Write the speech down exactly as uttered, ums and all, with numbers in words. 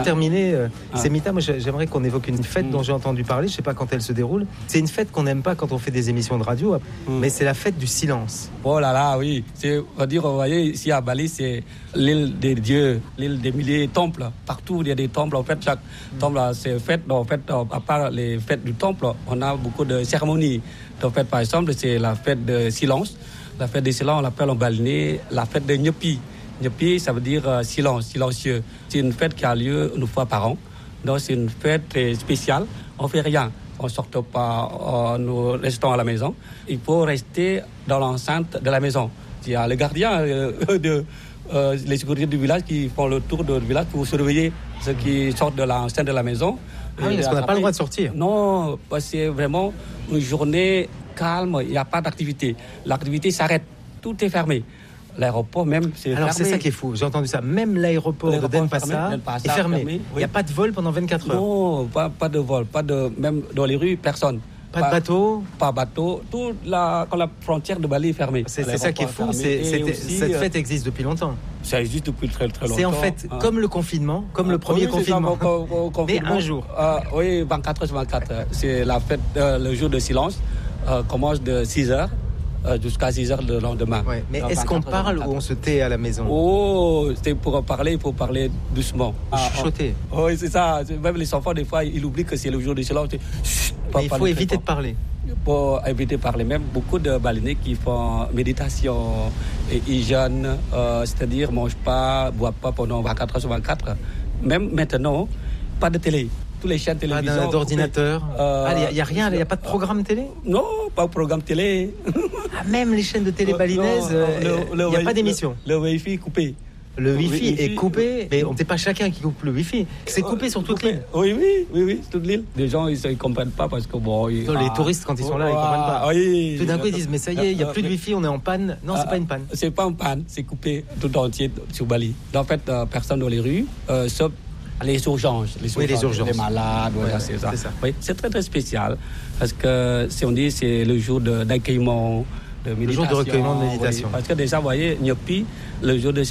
ah. terminer, euh, ah. Semita, moi j'aimerais qu'on évoque une fête mm. dont j'ai entendu parler, je ne sais pas quand elle se déroule. C'est une fête qu'on n'aime pas quand on fait des émissions de radio, mm. mais c'est la fête du silence. Oh là là, oui. C'est, on va dire, vous voyez, ici à Bali, c'est l'île des dieux, l'île des milliers de temples. Partout, il y a des temples. En fait, chaque mm. temple, c'est fête. En fait, à part les fêtes du temple, on a beaucoup de cérémonies. En fait, par exemple, c'est la fête de silence. La fête de silence, on l'appelle en balinais la fête de Nyepi. Nyepi, ça veut dire euh, silence, silencieux. C'est une fête qui a lieu une fois par an. Donc, c'est une fête très spéciale. On ne fait rien. On ne sort pas, euh, nous restons à la maison. Il faut rester dans l'enceinte de la maison. Il y a les gardiens, euh, de, euh, les sécurités du village qui font le tour du village pour surveiller ceux qui sortent de l'enceinte de la maison. Ah oui, parce qu'on n'a pas le droit de sortir. Non, parce que c'est vraiment une journée calme, il n'y a pas d'activité. L'activité s'arrête, tout est fermé. L'aéroport même, c'est Alors fermé. C'est ça qui est fou, j'ai entendu ça. Même l'aéroport, l'aéroport de Denpasar est fermé. fermé. Oui. Il n'y a pas de vol pendant vingt-quatre heures. Non, pas, pas de vol, pas de, même dans les rues, personne. Pas, pas de bateau Pas de bateau. Toute la, quand la frontière de Bali est fermée. C'est, c'est ça qui est fou, c'est, aussi, cette fête existe depuis longtemps. Ça existe depuis très très longtemps. C'est en fait ah. comme le confinement, comme ah, le premier oui, confinement. Ça, au, au, au, mais un jour. Euh, oui, vingt-quatre heures sur vingt-quatre. C'est la fête, euh, le jour de silence, euh, commence de six heures. Euh, jusqu'à six heures le lendemain. Ouais, mais est-ce qu'on parle ou on se tait à la maison? Oh, c'est pour parler, il faut parler doucement. Ah, chuchoter. Oh, oui, c'est ça. Même les enfants, des fois, ils oublient que c'est le jour du silence. Mais il faut éviter de parler. Pour éviter de parler. Même beaucoup de balinés qui font méditation et hygiène, euh, c'est-à-dire ne mangent pas, ne boivent pas pendant vingt-quatre heures sur vingt-quatre. Même maintenant, pas de télé. Tous les chaînes télévision. Pas d'ordinateur. Il euh, n'y a, a rien, il n'y a pas de programme télé? Non, pas de programme télé. Ah, même les chaînes de télé balinaises, il n'y a pas d'émission. Le, le Wi-Fi est coupé. Le Wi-Fi est coupé, mais on n'est pas chacun qui coupe le Wi-Fi. C'est coupé sur toute l'île. Oui, oui, oui, oui, toute l'île. Les gens, ils ne comprennent pas parce que bon. Ils, non, ah, les touristes, quand ils sont là, ils ne comprennent pas. Oui, tout d'un coup, ils disent, mais ça y est, il n'y a plus de Wi-Fi, on est en panne. Non, c'est pas une panne. C'est pas une panne, c'est coupé tout entier sur Bali. En fait, personne dans les rues, euh, sauf les urgences, les urgences, oui, les, urgences. les malades, ouais, voilà, ouais, c'est ça. C'est, ça. Oui, c'est très très spécial parce que si on dit c'est le jour de, d'accueillement, de méditation. Le jour de recueillement de méditation. Oui, parce que déjà, vous voyez, Nyepi, le jour de